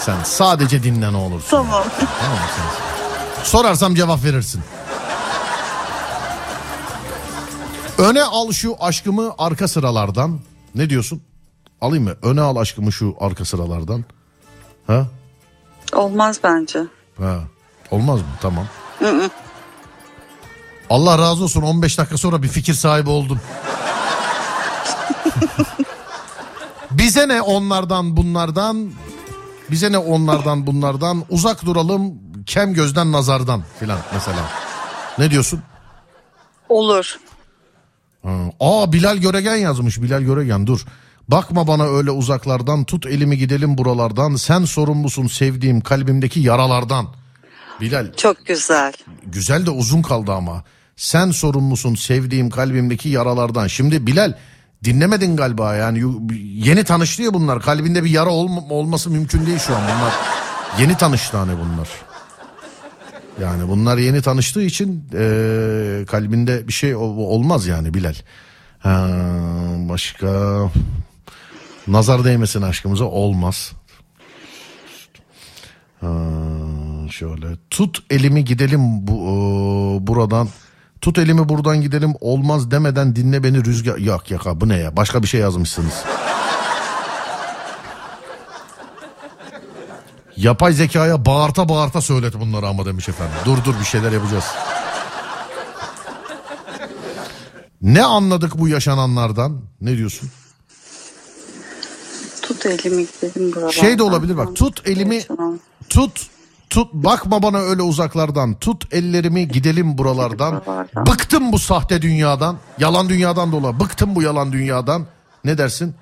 Sen sadece dinle ne olursun. Tamam. Tamam mı sen? Sorarsam cevap verirsin. Öne al şu aşkımı arka sıralardan. Ne diyorsun? Alayım mı? Öne al aşkımı şu arka sıralardan. Ha? Olmaz bence. Ha. Olmaz mı? Tamam. Allah razı olsun, 15 dakika sonra bir fikir sahibi oldum. Bize ne onlardan bunlardan, bize ne onlardan bunlardan, uzak duralım kem gözden nazardan filan mesela. Ne diyorsun? Olur. Bilal Göregen yazmış. Bilal Göregen, dur. Bakma bana öyle uzaklardan, tut elimi gidelim buralardan, sen sorumlusun sevdiğim kalbimdeki yaralardan. Bilal. Çok güzel. Güzel de uzun kaldı ama. Sen sorumlusun sevdiğim kalbimdeki yaralardan. Şimdi Bilal, dinlemedin galiba yani, yeni tanıştı ya bunlar. Kalbinde bir yara olması mümkün değil şu an bunlar. Yeni tanıştı hani bunlar. Yani bunlar yeni tanıştığı için kalbinde bir şey olmaz yani Bilal. Başka, nazar değmesin aşkımıza, olmaz. Şöyle, tut elimi gidelim buradan. Tut elimi buradan gidelim, olmaz demeden dinle beni rüzgar. Yok bu ne ya, başka bir şey yazmışsınız. Yapay zekaya bağırta bağırta söylet bunları ama demiş efendim. Dur bir şeyler yapacağız. Ne anladık bu yaşananlardan? Ne diyorsun? Tut elimi gidelim buralardan. Şey de olabilir bak, tut elimi, tut bakma bana öyle uzaklardan, tut ellerimi gidelim buralardan. Bıktım bu sahte dünyadan, yalan dünyadan dolayı bıktım bu yalan dünyadan. Ne dersin?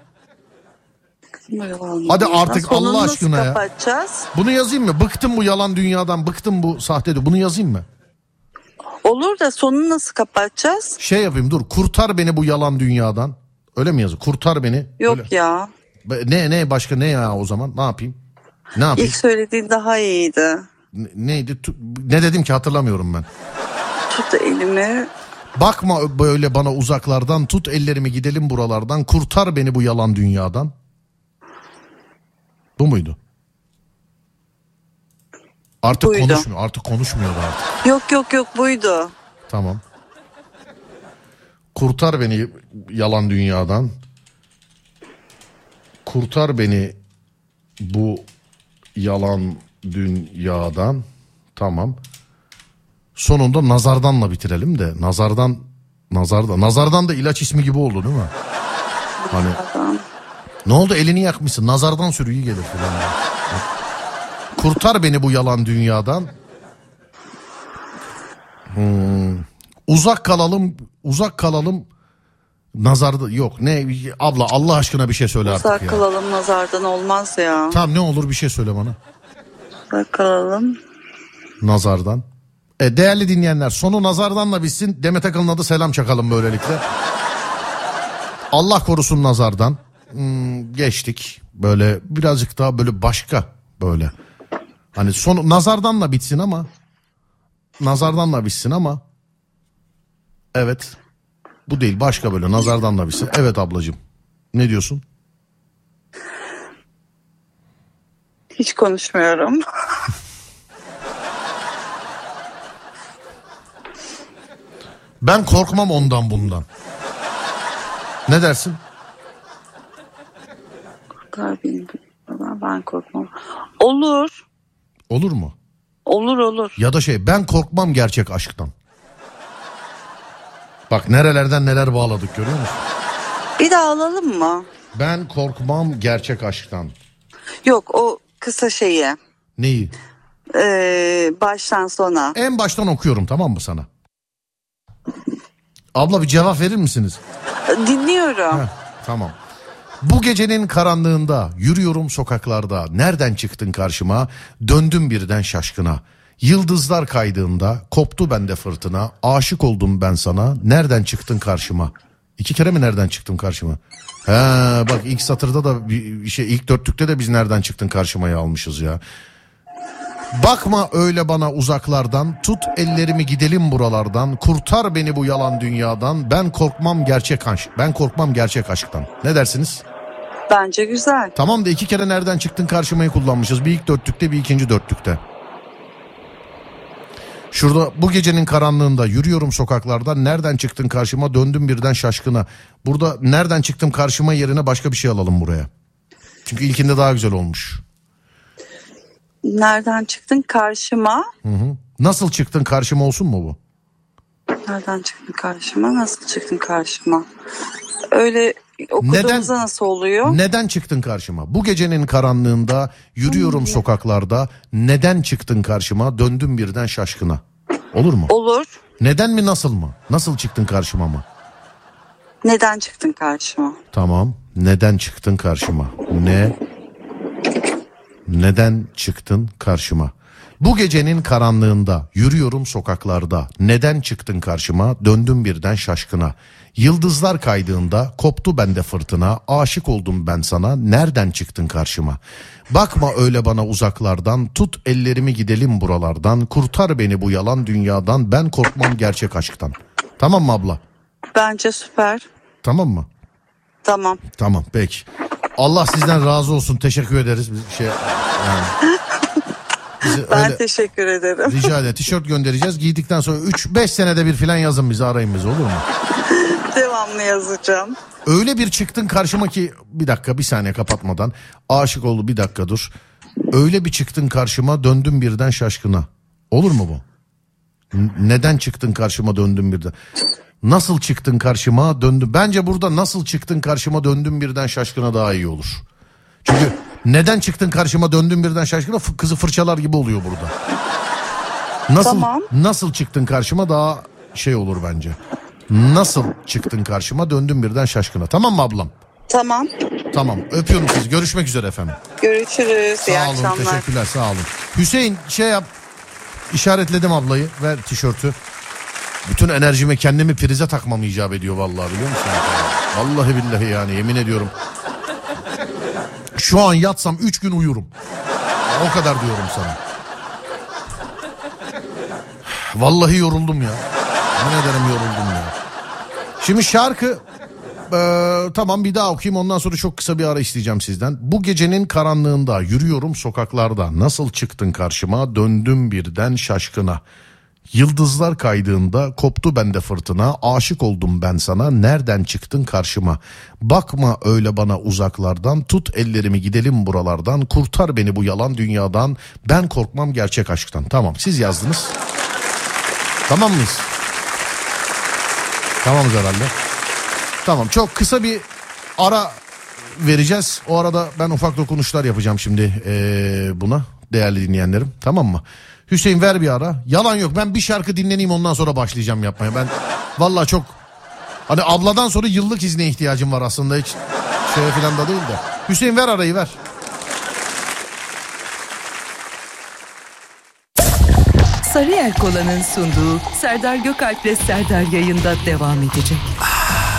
Hadi artık Allah aşkına ya. Kapatacağız? Bunu yazayım mı? Bıktım bu yalan dünyadan, bıktım bu sahte. Bunu yazayım mı? Olur da sonunu nasıl kapatacağız? Şey yapayım, dur. Kurtar beni bu yalan dünyadan. Öyle mi yazıyor? Kurtar beni. Yok öyle. Ya. Ne başka ne ya o zaman? Ne yapayım? Ne yapayım? İlk söylediğin daha iyiydi. Neydi? Ne dedim ki hatırlamıyorum ben. Tut elimi. Bakma böyle bana uzaklardan, tut ellerimi gidelim buralardan, kurtar beni bu yalan dünyadan. Bu muydu? Artık buydu. konuşmuyor. Artık konuşmuyordu artık. Yok buydu. Tamam. Kurtar beni yalan dünyadan. Kurtar beni bu yalan dünyadan. Tamam. Sonunda nazardanla bitirelim de. Nazardan da ilaç ismi gibi oldu değil mi? Hani ne oldu, elini yakmışsın, nazardan sürü iyi gelir falan. Kurtar beni bu yalan dünyadan. Uzak kalalım nazarda yok. Ne abla, Allah aşkına bir şey söyle artık ya. Uzak kalalım nazardan olmaz ya. Tamam, ne olur bir şey söyle bana. Uzak kalalım nazardan. Değerli dinleyenler, sonu nazardanla bitsin. Demet Akalın adı selam çakalım böylelikle. Allah korusun nazardan. Geçtik. Böyle birazcık daha böyle başka böyle. Hani son nazardanla bitsin ama. Nazardanla bitsin ama. Evet. Bu değil, başka böyle nazardanla bitsin. Evet ablacığım. Ne diyorsun? hiç konuşmuyorum. Ben korkmam ondan bundan. Ne dersin? Ben korkmam. Olur. Olur mu? Olur. Ya da ben korkmam gerçek aşktan. Bak nerelerden neler bağladık, görüyor musun? Bir daha alalım mı? Ben korkmam gerçek aşktan. Yok, o kısa şeyi. Neyi? Baştan sona. En baştan okuyorum, tamam mı sana? Abla bir cevap verir misiniz? Dinliyorum. Tamam. Bu gecenin karanlığında yürüyorum sokaklarda. Nereden çıktın karşıma? Döndüm birden şaşkına. Yıldızlar kaydığında koptu bende fırtına. Aşık oldum ben sana. Nereden çıktın karşıma? 2 kere mi nereden çıktın karşıma? Bak ilk satırda da ilk dörtlükte de biz nereden çıktın karşıma'yı almışız ya. Bakma öyle bana uzaklardan, tut ellerimi gidelim buralardan, kurtar beni bu yalan dünyadan, ben korkmam gerçek aşktan. Ne dersiniz? Bence güzel. Tamam da 2 kere nereden çıktın karşımayı kullanmışız. Bir ilk dörtlükte, bir ikinci dörtlükte. Şurada bu gecenin karanlığında yürüyorum sokaklarda, nereden çıktın karşıma, döndüm birden şaşkına. Burada nereden çıktım karşıma yerine başka bir şey alalım buraya. Çünkü ilkinde daha güzel olmuş. Nereden çıktın karşıma? Hı. Nasıl çıktın karşıma olsun mu bu? Nereden çıktın karşıma? Nasıl çıktın karşıma? Öyle okuduğumuzda nasıl oluyor? Neden çıktın karşıma? Bu gecenin karanlığında yürüyorum sokaklarda. Neden çıktın karşıma? Döndüm birden şaşkına. Olur mu? Olur. Neden mi, nasıl mı? Nasıl çıktın karşıma mı? Neden çıktın karşıma? Tamam. Neden çıktın karşıma? Neden çıktın karşıma? Bu gecenin karanlığında yürüyorum sokaklarda. Neden çıktın karşıma? Döndüm birden şaşkına. Yıldızlar kaydığında koptu bende fırtına. Aşık oldum ben sana. Nereden çıktın karşıma? Bakma öyle bana uzaklardan. Tut ellerimi gidelim buralardan. Kurtar beni bu yalan dünyadan. Ben korkmam gerçek aşktan. Tamam mı abla? Bence süper. Tamam mı? Tamam. Tamam peki. Allah sizden razı olsun. Teşekkür ederiz. Ben öyle, teşekkür ederim. rica ederim. Tişört göndereceğiz. Giydikten sonra 3-5 senede bir falan yazın bizi, arayın bizi, olur mu? Devamlı yazacağım. Öyle bir çıktın karşıma ki, bir dakika, bir saniye kapatmadan. Aşık oldu, bir dakika dur. Öyle bir çıktın karşıma, döndüm birden şaşkına. Olur mu bu? Neden çıktın karşıma, döndüm birden. Nasıl çıktın karşıma, döndüm. Bence burada nasıl çıktın karşıma, döndüm birden şaşkına daha iyi olur. Çünkü neden çıktın karşıma, döndüm birden şaşkına kızı fırçalar gibi oluyor burada. Nasıl çıktın karşıma daha şey olur bence. Nasıl çıktın karşıma, döndüm birden şaşkına. Tamam mı ablam? Tamam. Tamam, öpüyorum sizi. Görüşmek üzere efendim. Görüşürüz. İyi Sağ olun, akşamlar. teşekkürler, sağ olun. Hüseyin şey yap. İşaretledim ablayı. Ver tişörtü. Bütün enerjimi kendimi prize takmam icap ediyor vallahi, biliyor musun? Vallahi billahi, yani yemin ediyorum. Şu an yatsam 3 gün uyurum. O kadar diyorum sana. Vallahi yoruldum ya. Yemin ederim yoruldum ya. Şimdi şarkı tamam, bir daha okuyayım, ondan sonra çok kısa bir ara isteyeceğim sizden. Bu gecenin karanlığında yürüyorum sokaklarda. Nasıl çıktın karşıma, döndüm birden şaşkına. Yıldızlar kaydığında koptu bende fırtına. Aşık oldum ben sana. Nereden çıktın karşıma? Bakma öyle bana uzaklardan. Tut ellerimi gidelim buralardan. Kurtar beni bu yalan dünyadan. Ben korkmam gerçek aşktan. Tamam, siz yazdınız. Tamam mıyız? Tamamız herhalde. Tamam, çok kısa bir ara vereceğiz. O arada ben ufak dokunuşlar yapacağım şimdi buna, değerli dinleyenlerim. Tamam mı? Hüseyin ver bir ara. Yalan yok, ben bir şarkı dinleneyim, ondan sonra başlayacağım yapmaya. Ben vallahi çok, hani abladan sonra yıllık izne ihtiyacım var aslında, hiç şeye falan da değil de. Hüseyin ver arayı, ver. Sarıyer Kola'nın sunduğu Serdar Gökalp'le Serdar yayında devam edecek.